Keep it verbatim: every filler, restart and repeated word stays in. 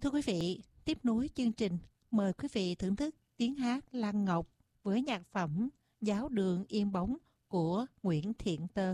Thưa quý vị, tiếp nối chương trình, mời quý vị thưởng thức tiếng hát Lan Ngọc với nhạc phẩm Giáo đường yên bóng của Nguyễn Thiện Tơ.